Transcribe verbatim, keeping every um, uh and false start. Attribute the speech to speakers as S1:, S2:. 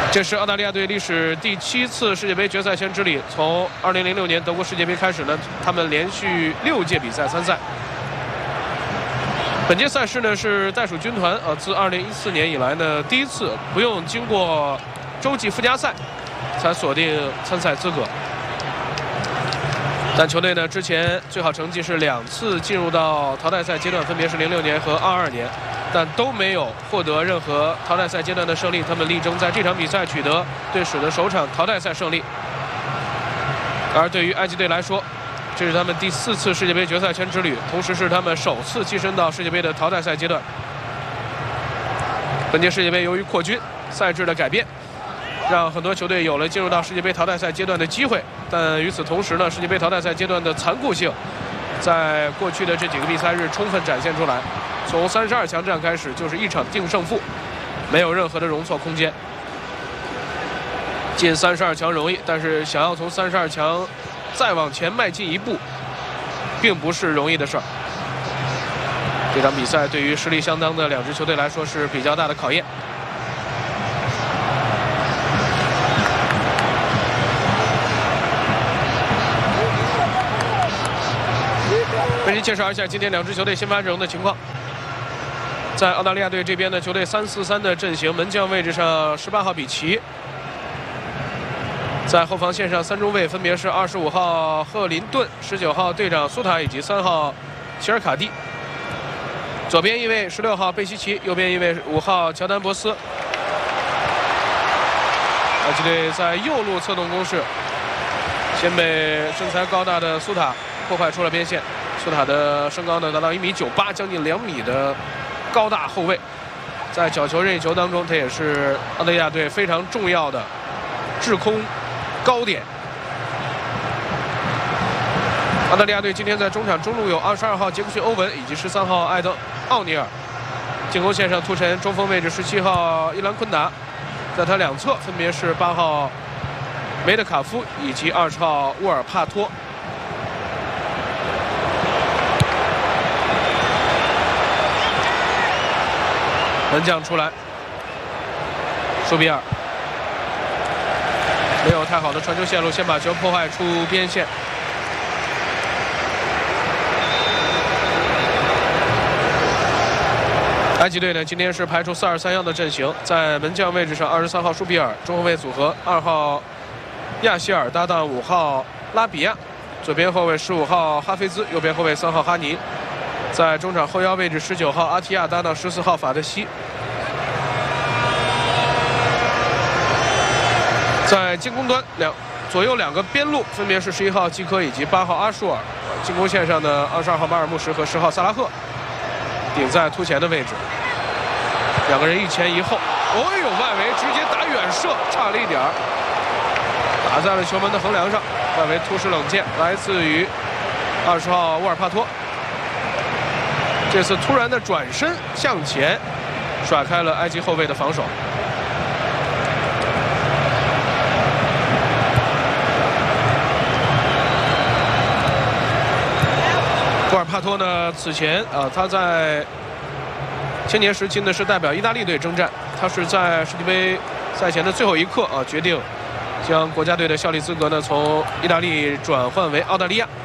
S1: 这是澳大利亚队历史第七次世界杯决赛圈之旅。从二零零六年德国世界杯开始呢，他们连续六届比赛参赛。本届赛事呢是袋鼠军团呃自二零一四年以来呢第一次不用经过洲际附加赛才锁定参赛资格。但球队呢之前最好成绩是两次进入到淘汰赛阶段，分别是零六年和二二年。 但都没有获得任何淘汰赛阶段的胜利，他们力争在这场比赛取得对水的首场淘汰赛胜利。而对于埃及队来说，这是他们第四次世界杯决赛圈之旅，同时是他们首次跻身到世界杯的淘汰赛阶段。本届世界杯由于扩军赛制的改变，让很多球队有了进入到世界杯淘汰赛阶段的机会，但与此同时呢，世界杯淘汰赛阶段的残酷性，在过去的这几个比赛日充分展现出来。 从三十二强战开始，就是一场定胜负，没有任何的容错空间。进三十二强容易，但是想要从三十二强再往前迈进一步，并不是容易的事儿。这场比赛对于实力相当的两支球队来说是比较大的考验。为您介绍一下今天两支球队先发阵容的情况。 在澳大利亚队这边的球队三四三的阵型，门将位置上十八号比奇，在后防线上三中卫分别是二十五号赫林顿、十九号队长苏塔以及三号齐尔卡蒂。左边一位十六号贝西奇，右边一位五号乔丹博斯。埃及队在右路策动攻势，先被身材高大的苏塔破坏出了边线。苏塔的身高呢达到一米九八，将近两米的。 高大后卫，在角球任意球当中，他也是澳大利亚队非常重要的制空高点。澳大利亚队今天在中场中路有二十二号杰克逊·欧文以及十三号艾登·奥尼尔，进攻线上突陈中锋位置十七号伊兰昆达，在他两侧分别是八号梅德卡夫以及二十号沃尔帕托。 门将出来，舒比尔没有太好的传球线路，先把球破坏出边线。埃及队呢，今天是排出四二三一的阵型，在门将位置上，二十三号舒比尔，中后卫组合二号亚希尔搭档五号拉比亚，左边后卫十五号哈菲兹，右边后卫三号哈尼。 在中场后腰位置，十九号阿提亚搭档十四号法德西。在进攻端两左右两个边路分别是十一号基科以及八号阿舒尔。进攻线上的二十二号马尔穆什和十号萨拉赫顶在突前的位置，两个人一前一后。哦呦，外围直接打远射，差了一点儿，打在了球门的横梁上。外围突施冷箭来自于二十号沃尔帕托。 这次突然的转身向前，甩开了埃及后卫的防守。沃尔帕托呢，此前啊，他在千年时期呢是代表意大利队征战，他是在世界杯赛前的最后一刻啊，决定将国家队的效力资格呢从意大利转换为澳大利亚。